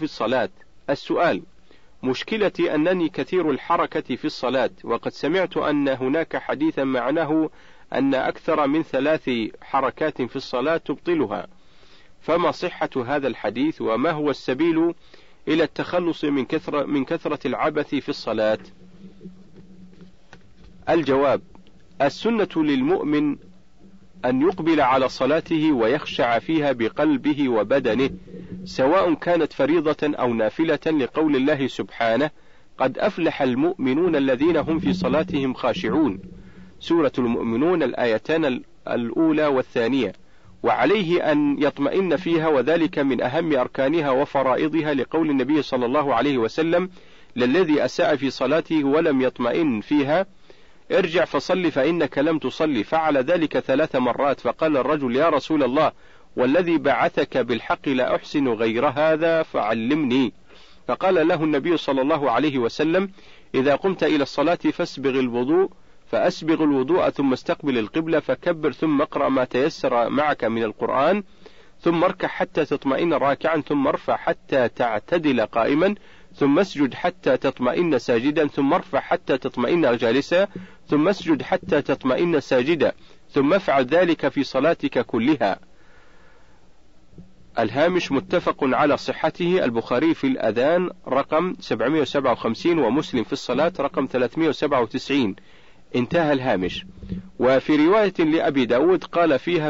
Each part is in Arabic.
في الصلاة. السؤال: مشكلتي أنني كثير الحركة في الصلاة، وقد سمعت أن هناك حديثا معناه أن أكثر من 3 حركات في الصلاة تبطلها، فما صحة هذا الحديث، وما هو السبيل إلى التخلص من كثرة العبث في الصلاة؟ الجواب: السنة للمؤمن أن يقبل على صلاته ويخشع فيها بقلبه وبدنه، سواء كانت فريضة أو نافلة، لقول الله سبحانه: قد أفلح المؤمنون الذين هم في صلاتهم خاشعون، سورة المؤمنون الآيتان الأولى والثانية. وعليه أن يطمئن فيها، وذلك من أهم أركانها وفرائضها، لقول النبي صلى الله عليه وسلم: للذي أساء في صلاته ولم يطمئن فيها ارجع فصل فإنك لم تصلي. فعل ذلك 3 مرات، فقال الرجل: يا رسول الله، والذي بعثك بالحق لا أحسن غير هذا فعلمني. فقال له النبي صلى الله عليه وسلم: إذا قمت إلى الصلاة فأسبغ الوضوء ثم استقبل القبلة، فكبر ثم اقرأ ما تيسر معك من القرآن، ثم اركع حتى تطمئن راكعا، ثم ارفع حتى تعتدل قائما، ثم اسجد حتى تطمئن ساجدا، ثم ارفع حتى تطمئن جالسا، ثم اسجد حتى تطمئن ساجدا، ثم افعل ذلك في صلاتك كلها. الهامش متفق على صحته، البخاري في الأذان رقم 757، ومسلم في الصلاة رقم 397. انتهى الهامش. وفي رواية لأبي داود قال فيها: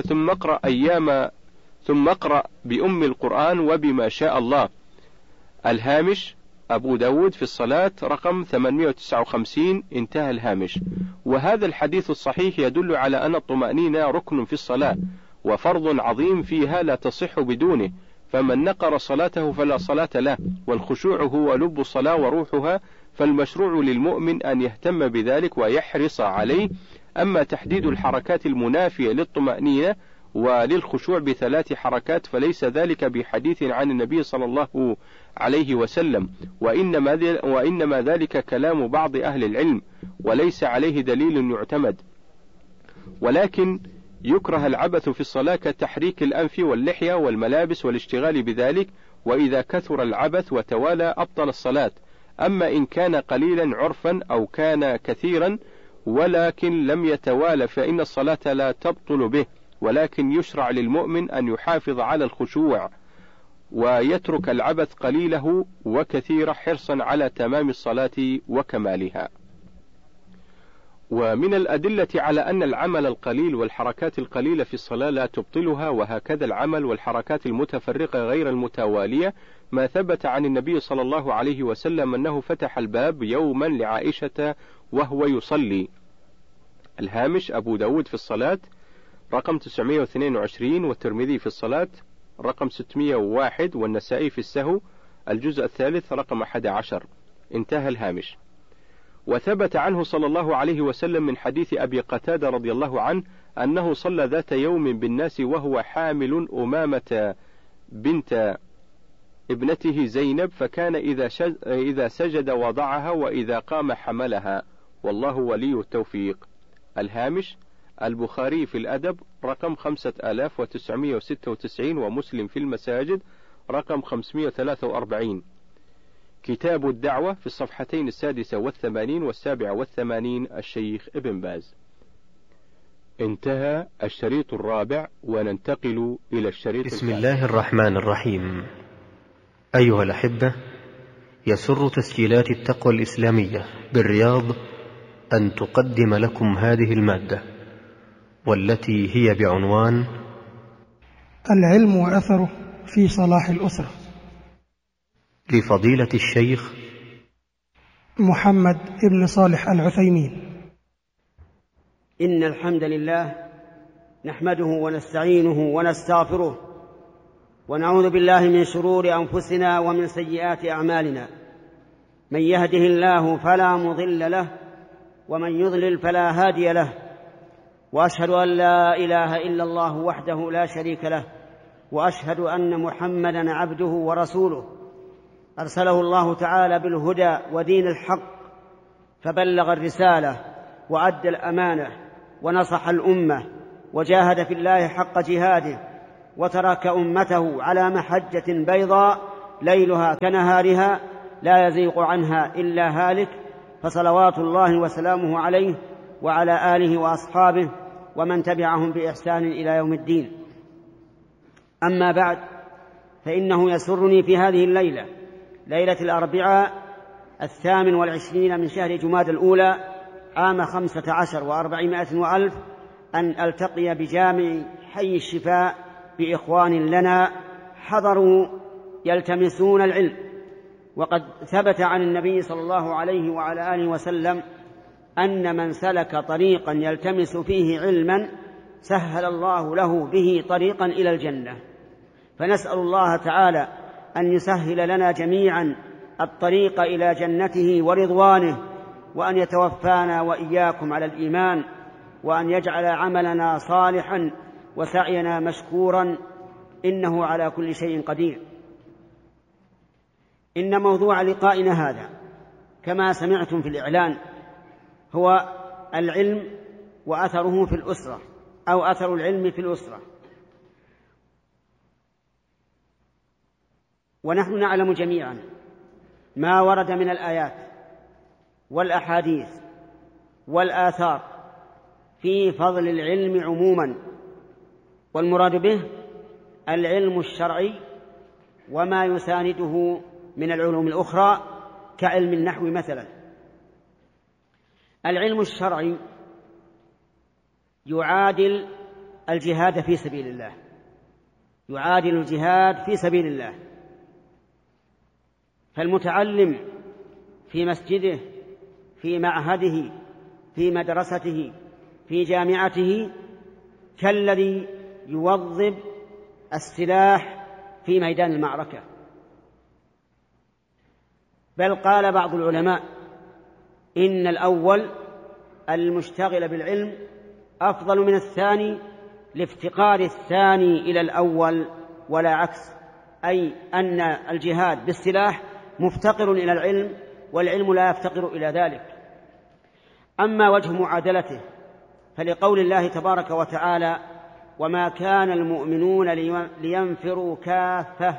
ثم اقرأ بأم القرآن وبما شاء الله. الهامش أبو داود في الصلاة رقم 859. انتهى الهامش. وهذا الحديث الصحيح يدل على أن الطمأنينة ركن في الصلاة، وفرض عظيم فيها لا تصح بدونه، فمن نقر صلاته فلا صلاة له، والخشوع هو لب الصلاة وروحها، فالمشروع للمؤمن أن يهتم بذلك ويحرص عليه. أما تحديد الحركات المنافية للطمأنينة وللخشوع ب3 حركات فليس ذلك بحديث عن النبي صلى الله عليه وسلم، وإنما ذلك كلام بعض أهل العلم، وليس عليه دليل يعتمد. ولكن يكره العبث في الصلاة كتحريك الأنف واللحية والملابس والاشتغال بذلك، وإذا كثر العبث وتوالى أبطل الصلاة. أما إن كان قليلا عرفا أو كان كثيرا ولكن لم يتوالى فإن الصلاة لا تبطل به، ولكن يشرع للمؤمن أن يحافظ على الخشوع ويترك العبث قليله وكثيره، حرصا على تمام الصلاة وكمالها. ومن الأدلة على أن العمل القليل والحركات القليلة في الصلاة لا تبطلها، وهكذا العمل والحركات المتفرقة غير المتوالية، ما ثبت عن النبي صلى الله عليه وسلم أنه فتح الباب يوما لعائشة وهو يصلي. الهامش أبو داود في الصلاة رقم 922، والترمذي في الصلاة رقم 601، والنسائي في السهو الجزء الثالث رقم 11. انتهى الهامش. وثبت عنه صلى الله عليه وسلم من حديث أبي قتادة رضي الله عنه أنه صلى ذات يوم بالناس وهو حامل أمامة بنت ابنته زينب، فكان إذا سجد وضعها وإذا قام حملها، والله ولي التوفيق. الهامش البخاري في الأدب رقم 5996، ومسلم في المساجد رقم 543. كتاب الدعوة في الصفحتين 86 و87، الشيخ ابن باز. انتهى الشريط الرابع، وننتقل إلى الشريط بسم الله الرحمن الرحيم. أيها الأحبة، يسر تسجيلات التقوى الإسلامية بالرياض أن تقدم لكم هذه المادة، والتي هي بعنوان العلم وأثره في صلاح الأسرة، لفضيلة الشيخ محمد بن صالح العثيمين. إن الحمد لله نحمده ونستعينه ونستغفره، ونعوذ بالله من شرور أنفسنا ومن سيئات أعمالنا. من يهده الله فلا مضل له، ومن يضلل فلا هادي له، وأشهد أن لا إله إلا الله وحده لا شريك له، وأشهد أن محمدًا عبده ورسوله، أرسله الله تعالى بالهدى ودين الحق، فبلغ الرسالة وأدى الأمانة ونصح الأمة، وجاهد في الله حق جهاده، وترك أمته على محجة بيضاء ليلها كنهارها لا يزيغ عنها إلا هالك، فصلوات الله وسلامه عليه وعلى آله وأصحابه ومن تبعهم بإحسان إلى يوم الدين. أما بعد، فإنه يسرني في هذه الليلة، ليلة الأربعاء 28 من شهر جمادى الأولى عام 15 و400 وألف، أن ألتقي بجامع حي الشفاء بإخوان لنا حضروا يلتمسون العلم. وقد ثبت عن النبي صلى الله عليه وعلى آله وسلم أن من سلك طريقا يلتمس فيه علما سهل الله له به طريقا إلى الجنة، فنسأل الله تعالى أن يسهل لنا جميعا الطريق إلى جنته ورضوانه، وأن يتوفانا وإياكم على الإيمان، وأن يجعل عملنا صالحا وسعينا مشكورا، إنه على كل شيء قدير. إن موضوع لقائنا هذا كما سمعتم في الإعلان هو العلم وأثره في الأسرة، أو أثر العلم في الأسرة. ونحن نعلم جميعا ما ورد من الآيات والأحاديث والآثار في فضل العلم عموما، والمراد به العلم الشرعي وما يسانده من العلوم الأخرى كعلم النحو مثلا. العلم الشرعي يعادل الجهاد في سبيل الله، يعادل الجهاد في سبيل الله. فالمتعلم في مسجده، في معهده، في مدرسته، في جامعته، كالذي يوظب السلاح في ميدان المعركة. بل قال بعض العلماء إن الأول المشتغل بالعلم أفضل من الثاني لافتقار الثاني إلى الأول ولا عكس، أي أن الجهاد بالسلاح مفتقر إلى العلم والعلم لا يفتقر إلى ذلك. أما وجه معادلته فلقول الله تبارك وتعالى: وما كان المؤمنون لينفروا كافة،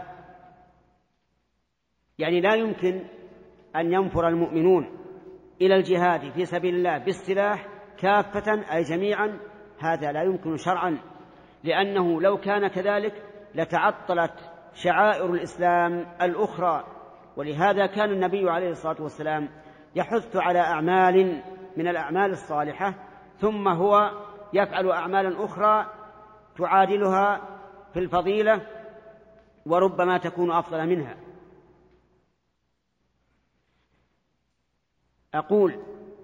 يعني لا يمكن أن ينفر المؤمنون إلى الجهاد في سبيل الله بالسلاح كافة أي جميعا، هذا لا يمكن شرعا، لأنه لو كان كذلك لتعطلت شعائر الإسلام الأخرى. ولهذا كان النبي عليه الصلاة والسلام يحث على أعمال من الأعمال الصالحة، ثم هو يفعل أعمالا أخرى تعادلها في الفضيلة وربما تكون أفضل منها. أقول: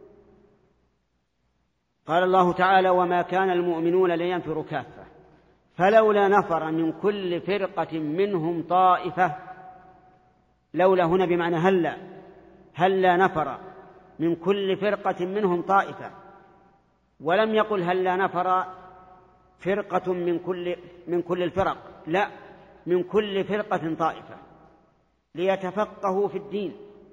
قال الله تعالى: وما كان المؤمنون لينفروا كافة فلولا نفر من كل فرقة منهم طائفة. لولا هنا بمعنى هلا نفر من كل فرقة منهم طائفة، ولم يقل هلا نفر فرقة من كل الفرق، لا، من كل فرقة طائفة ليتفقهوا في الدين.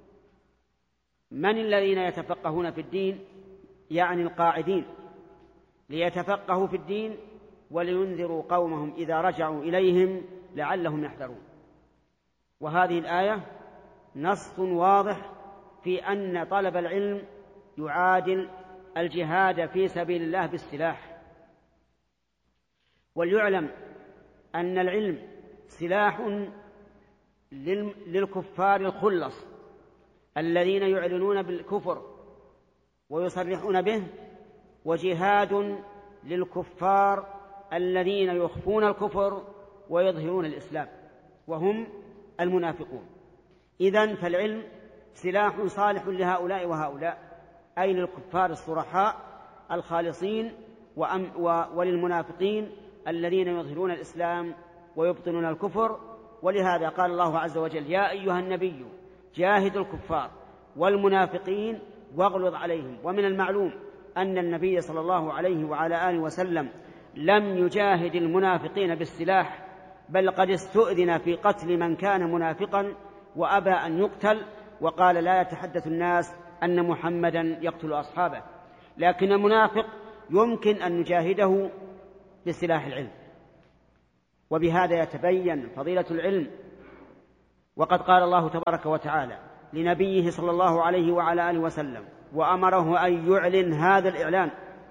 من الذين يتفقهون في الدين؟ يعني القاعدين، ليتفقهوا في الدين ولينذروا قومهم إذا رجعوا إليهم لعلهم يحذرون. وهذه الآية نص واضح في أن طلب العلم يعادل الجهاد في سبيل الله بالسلاح. وليعلم أن العلم سلاح للكفار الخلص الذين يعلنون بالكفر ويصرحون به، وجهاد للكفار الذين يخفون الكفر ويظهرون الإسلام وهم المنافقون. إذن فالعلم سلاح صالح لهؤلاء وهؤلاء، أي للكفار الصرحاء الخالصين وللمنافقين الذين يظهرون الإسلام ويبطنون الكفر. ولهذا قال الله عز وجل: يا أيها النبي جاهد الكفار والمنافقين واغلظ عليهم. ومن المعلوم أن النبي صلى الله عليه وعلى آله وسلم لم يجاهد المنافقين بالسلاح، بل قد استؤذن في قتل من كان منافقا وأبى أن يقتل، وقال: لا يتحدث الناس أن محمدا يقتل أصحابه. لكن المنافق يمكن أن نجاهده بسلاح العلم. وبهذا يتبين فضيلة العلم وقد قال الله تبارك وتعالى لنبيه صلى الله عليه وعلى آله وسلم وأمره أن يعلن هذا الإعلان: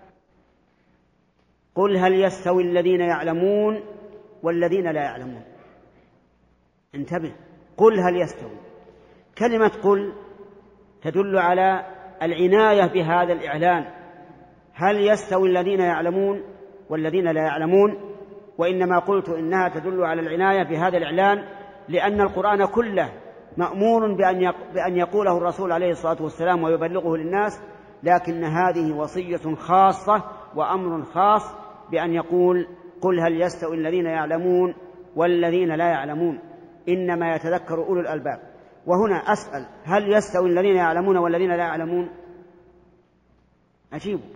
قل هل يستوي الذين يعلمون والذين لا يعلمون. انتبه، قل هل يستوي. كلمة قل تدل على العناية بهذا الإعلان: هل يستوي الذين يعلمون والذين لا يعلمون؟ وإنما قلت إنها تدل على العناية بهذا الإعلان لأن القرآن كله مأمور بأن يقوله الرسول عليه الصلاة والسلام ويبلغه للناس، لكن هذه وصية خاصة وأمر خاص بأن يقول: قل هل يستوي الذين يعلمون والذين لا يعلمون، إنما يتذكر أولو الألباب. وهنا أسأل: هل يستوي الذين يعلمون والذين لا يعلمون؟ أجيب: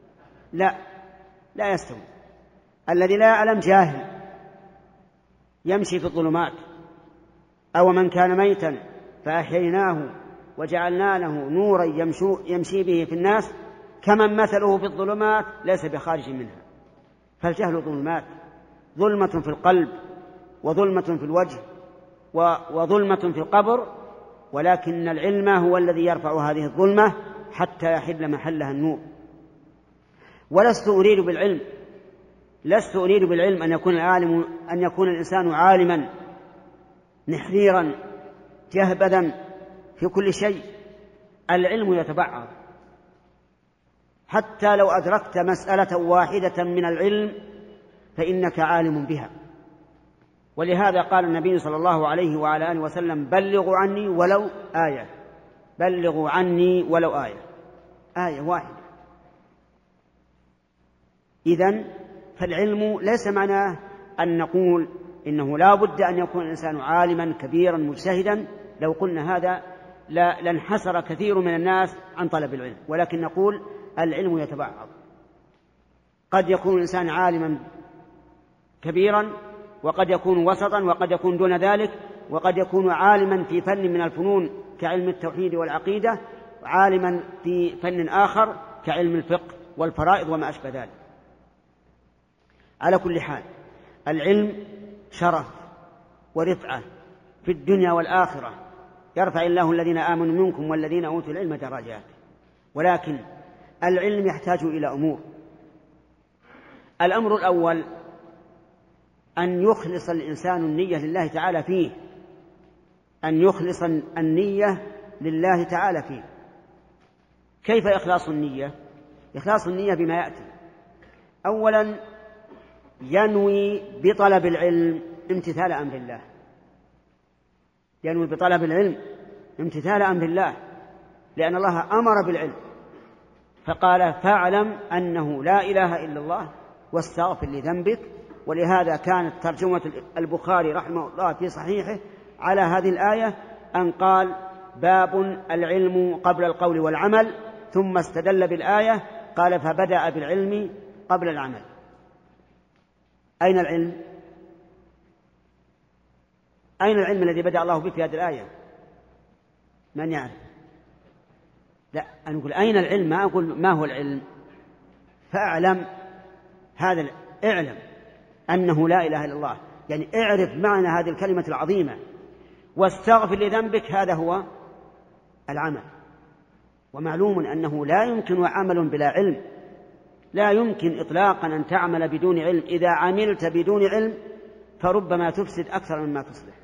لا يستوي. الذي لا يعلم جاهل يمشي في الظلمات، أو من كان ميتا فأحييناه وجعلنا له نورا يمشي به في الناس كمن مثله في الظلمات ليس بخارج منها. فالجهل ظلمات، ظلمة في القلب وظلمة في الوجه وظلمة في القبر، ولكن العلم هو الذي يرفع هذه الظلمة حتى يحل محلها النور. ولست أريد بالعلم أن يكون الإنسان عالما نحريرا جهبذا في كل شيء. العلم يتبعض، حتى لو أدركت مسألة واحدة من العلم فإنك عالم بها. ولهذا قال النبي صلى الله عليه وعلى آله وسلم: بلغوا عني ولو آية، بلغوا عني ولو آية واحدة. إذن فالعلم ليس معناه أن نقول إنه لا بد أن يكون الإنسان عالما كبيرا مجتهدا. لو قلنا هذا لانحسر كثير من الناس عن طلب العلم، ولكن نقول العلم يتبعض. قد يكون الإنسان عالما كبيرا، وقد يكون وسطا، وقد يكون دون ذلك، وقد يكون عالما في فن من الفنون كعلم التوحيد والعقيدة، عالما في فن آخر كعلم الفقه والفرائض وما أشبه ذلك. على كل حال العلم شرف ورفعة في الدنيا والآخرة، يرفع الله الذين آمنوا منكم والذين أوتوا العلم درجات. ولكن العلم يحتاج إلى أمور. الأمر الأول أن يخلص الإنسان النية لله تعالى فيه، أن يخلص النية لله تعالى فيه. كيف إخلاص النية؟ إخلاص النية بما يأتي: أولا ينوي بطلب العلم امتثال أمر الله، ينوي بطلب العلم امتثال أمر الله، لأن الله أمر بالعلم فقال: فاعلم أنه لا إله إلا الله واستغفر لذنبك. ولهذا كانت ترجمة البخاري رحمه الله في صحيحه على هذه الآية أن قال: باب العلم قبل القول والعمل، ثم استدل بالآية قال: فبدأ بالعلم قبل العمل. أين العلم؟ أين العلم الذي بدأ الله به في هذه الآية؟ من يعرف؟ لا، أنا أقول أين العلم، ما أقول ما هو العلم. فاعلم، هذا اعلم أنه لا إله إلا الله، يعني اعرف معنى هذه الكلمة العظيمة. واستغفر لذنبك، هذا هو العمل. ومعلوم أنه لا يمكن عمل بلا علم، لا يمكن إطلاقا أن تعمل بدون علم. إذا عملت بدون علم فربما تفسد أكثر مما تصلح.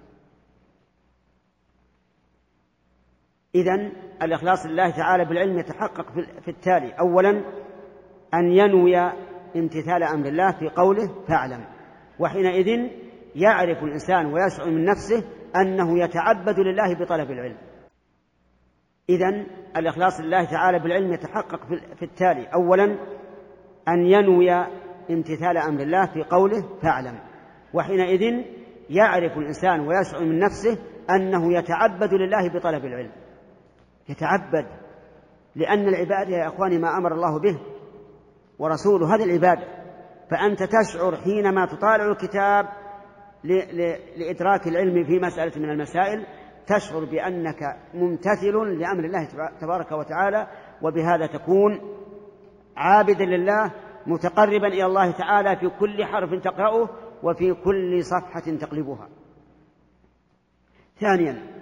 إذن الإخلاص لله تعالى بالعلم يتحقق في التالي: أولا أن ينوي امتثال أمر الله في قوله فاعلم، وحينئذ يعرف الإنسان ويشعر من نفسه أنه يتعبد لله بطلب العلم. إذن الإخلاص لله تعالى بالعلم يتحقق في التالي: أولا أن ينوي امتثال أمر الله في قوله فاعلم، وحينئذ يعرف الإنسان ويشعر من نفسه أنه يتعبد لله بطلب العلم. يتعبد، لأن العبادة يا أخواني ما أمر الله به ورسوله، هذه العبادة. فأنت تشعر حينما تطالع الكتاب لإدراك العلم في مسألة من المسائل، تشعر بأنك ممتثل لأمر الله تبارك وتعالى، وبهذا تكون عابدا لله متقربا إلى الله تعالى في كل حرف تقرأه وفي كل صفحة تقلبها. ثانيا